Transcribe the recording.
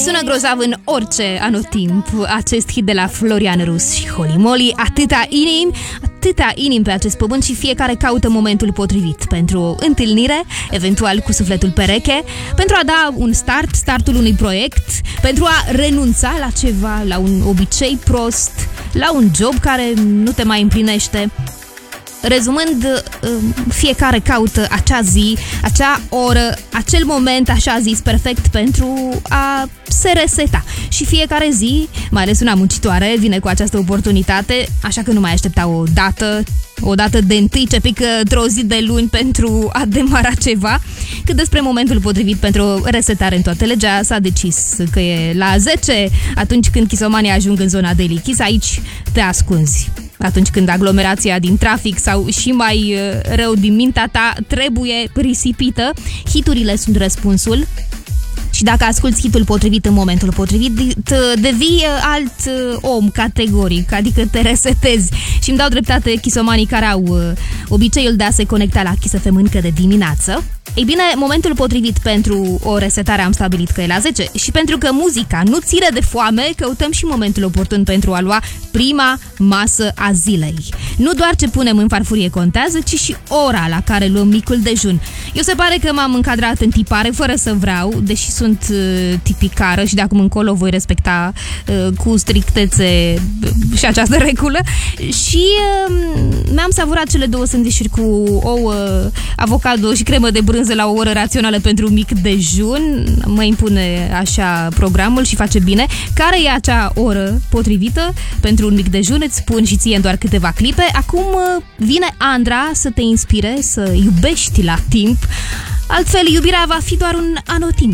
sună grozav în orice anotimp acest hit de la Florian Rus și Holy Moly. Atâta inim pe acest pământ și fiecare caută momentul potrivit pentru o întâlnire, eventual cu sufletul pereche, pentru a da un startul unui proiect, pentru a renunța la ceva, la un obicei prost, la un job care nu te mai împlinește. Rezumând, fiecare caută acea zi, acea oră, acel moment așa zis perfect pentru a se reseta. Și fiecare zi, mai ales una muncitoare, vine cu această oportunitate, așa că nu mai aștepta o dată de întâi ce pică într-o zi de luni pentru a demara ceva. Cât despre momentul potrivit pentru o resetare în toată legea, s-a decis că e la 10, atunci când chisomanii ajung în zona Daily Kiss. Aici te ascunzi. Atunci când aglomerația din trafic sau și mai rău din mintea ta trebuie risipită, hiturile sunt răspunsul. Și dacă asculti hitul potrivit în momentul potrivit, devii alt om categoric, adică te resetezi. Și îmi dau dreptate chisomanii care au obiceiul de a se conecta la Kiss FM încă de dimineață. Ei bine, momentul potrivit pentru o resetare am stabilit că e la 10 și pentru că muzica nu ține de foame, căutăm și momentul oportun pentru a lua prima masă a zilei. Nu doar ce punem în farfurie contează, ci și ora la care luăm micul dejun. Eu se pare că m-am încadrat în tipare fără să vreau, deși sunt tipicară și de acum încolo voi respecta cu strictețe și această regulă. Și mi-am savurat cele 2 sandvișuri cu ouă, avocado și cremă de brânză la o oră rațională pentru mic dejun. Mă impune așa programul și face bine. Care e acea oră potrivită pentru un mic dejun? Îți spun și ție în doar câteva clipe. Acum vine Andra să te inspire să iubești la timp. Altfel, iubirea va fi doar un anotimp.